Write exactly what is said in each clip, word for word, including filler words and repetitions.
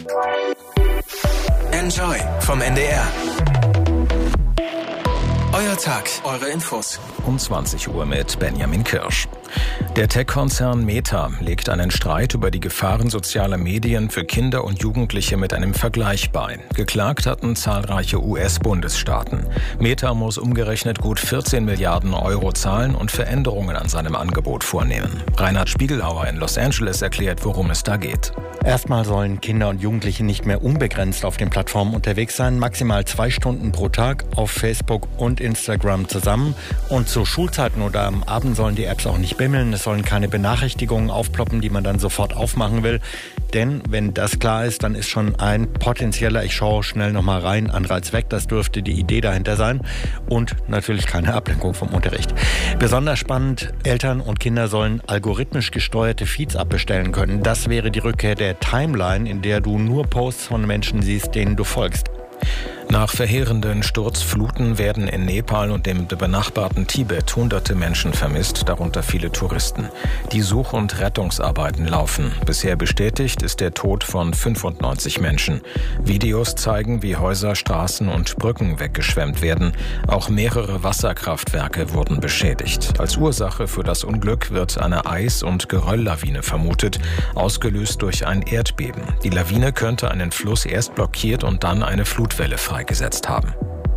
Enjoy vom N D R. Euer Tag, eure Infos. Um zwanzig Uhr mit Benjamin Kirsch. Der Tech-Konzern Meta legt einen Streit über die Gefahren sozialer Medien für Kinder und Jugendliche mit einem Vergleich bei. Geklagt hatten zahlreiche U S-Bundesstaaten. Meta muss umgerechnet gut vierzehn Milliarden Euro zahlen und Veränderungen an seinem Angebot vornehmen. Reinhard Spiegelhauer in Los Angeles erklärt, worum es da geht. Erstmal sollen Kinder und Jugendliche nicht mehr unbegrenzt auf den Plattformen unterwegs sein, maximal zwei Stunden pro Tag auf Facebook und Instagram zusammen. Und zu Schulzeiten oder am Abend sollen die Apps auch nicht bimmeln. Es sollen keine Benachrichtigungen aufploppen, die man dann sofort aufmachen will. Denn wenn das klar ist, dann ist schon ein potenzieller, ich schaue schnell nochmal rein, Anreiz weg. Das dürfte die Idee dahinter sein. Und natürlich keine Ablenkung vom Unterricht. Besonders spannend, Eltern und Kinder sollen algorithmisch gesteuerte Feeds abbestellen können. Das wäre die Rückkehr der Timeline, in der du nur Posts von Menschen siehst, denen du folgst. Nach verheerenden Sturzfluten werden in Nepal und dem benachbarten Tibet hunderte Menschen vermisst, darunter viele Touristen. Die Such- und Rettungsarbeiten laufen. Bisher bestätigt ist der Tod von fünfundneunzig Menschen. Videos zeigen, wie Häuser, Straßen und Brücken weggeschwemmt werden. Auch mehrere Wasserkraftwerke wurden beschädigt. Als Ursache für das Unglück wird eine Eis- und Gerölllawine vermutet, ausgelöst durch ein Erdbeben. Die Lawine könnte einen Fluss erst blockiert und dann eine Flutwelle frei gesetzt haben.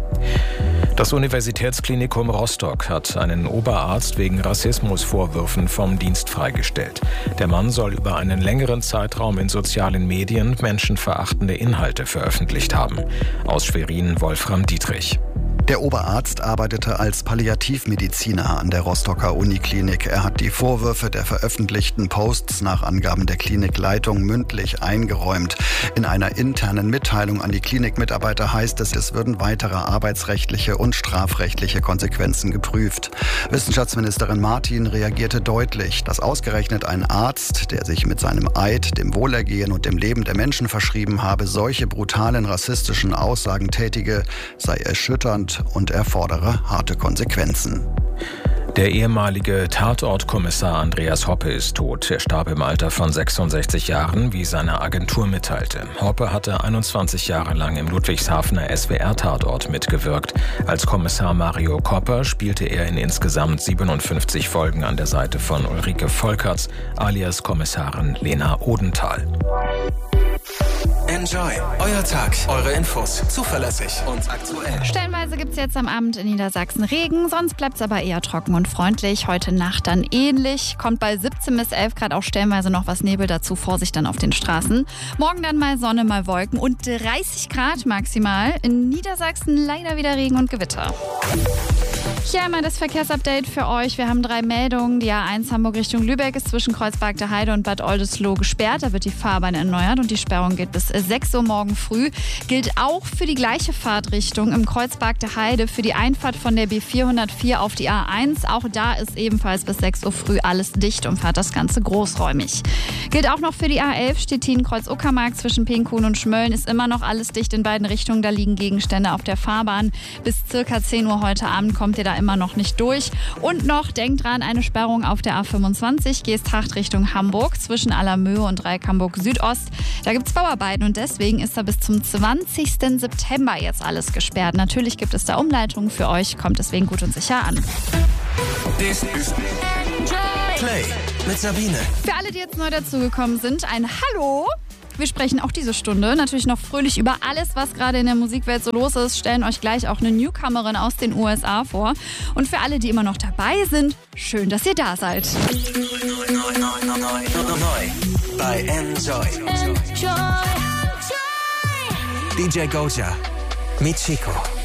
Das Universitätsklinikum Rostock hat einen Oberarzt wegen Rassismusvorwürfen vom Dienst freigestellt. Der Mann soll über einen längeren Zeitraum in sozialen Medien menschenverachtende Inhalte veröffentlicht haben. Aus Schwerin Wolfram Dietrich. Der Oberarzt arbeitete als Palliativmediziner an der Rostocker Uniklinik. Er hat die Vorwürfe der veröffentlichten Posts nach Angaben der Klinikleitung mündlich eingeräumt. In einer internen Mitteilung an die Klinikmitarbeiter heißt es, es würden weitere arbeitsrechtliche und strafrechtliche Konsequenzen geprüft. Wissenschaftsministerin Martin reagierte deutlich, dass ausgerechnet ein Arzt, der sich mit seinem Eid dem Wohlergehen und dem Leben der Menschen verschrieben habe, solche brutalen rassistischen Aussagen tätige, sei erschütternd und erfordere harte Konsequenzen. Der ehemalige Tatortkommissar Andreas Hoppe ist tot. Er starb im Alter von sechsundsechzig Jahren, wie seine Agentur mitteilte. Hoppe hatte einundzwanzig Jahre lang im Ludwigshafener S W R-Tatort mitgewirkt. Als Kommissar Mario Kopper spielte er in insgesamt siebenundfünfzig Folgen an der Seite von Ulrike Volkerts alias Kommissarin Lena Odenthal. Enjoy. Euer Tag, eure Infos. Zuverlässig und aktuell. Stellenweise gibt es jetzt am Abend in Niedersachsen Regen, sonst bleibt es aber eher trocken und freundlich. Heute Nacht dann ähnlich. Kommt bei siebzehn bis elf Grad auch stellenweise noch was Nebel dazu. Vorsicht dann auf den Straßen. Morgen dann mal Sonne, mal Wolken und dreißig Grad maximal. In Niedersachsen leider wieder Regen und Gewitter. Hier einmal das Verkehrsupdate für euch. Wir haben drei Meldungen. Die A eins Hamburg Richtung Lübeck ist zwischen Kreuzberg der Heide und Bad Oldesloe gesperrt. Da wird die Fahrbahn erneuert und die Sperrung geht bis sechs Uhr morgen früh. Gilt auch für die gleiche Fahrtrichtung im Kreuzberg der Heide für die Einfahrt von der B vierhundertvier auf die A eins. Auch da ist ebenfalls bis sechs Uhr früh alles dicht und fährt das Ganze großräumig. Gilt auch noch für die A elf Stettin-Kreuz-Uckermark zwischen Penkhuhn und Schmölln. Ist immer noch alles dicht in beiden Richtungen. Da liegen Gegenstände auf der Fahrbahn. Bis circa zehn Uhr heute Abend kommt ihr da immer noch nicht durch. Und noch, denkt dran, eine Sperrung auf der A fünfundzwanzig, Geesthacht Richtung Hamburg, zwischen Allermöhe und Dreieck-Hamburg Südost. Da gibt es Bauarbeiten und deswegen ist da bis zum zwanzigsten September jetzt alles gesperrt. Natürlich gibt es da Umleitungen für euch, kommt deswegen gut und sicher an. This is Play mit Sabine. Für alle, die jetzt neu dazugekommen sind, ein Hallo. Wir sprechen auch diese Stunde natürlich noch fröhlich über alles, was gerade in der Musikwelt so los ist. Stellen euch gleich auch eine Newcomerin aus den U S A vor. Und für alle, die immer noch dabei sind, schön, dass ihr da seid. Neu bei Enjoy. D J Goja mit Chico.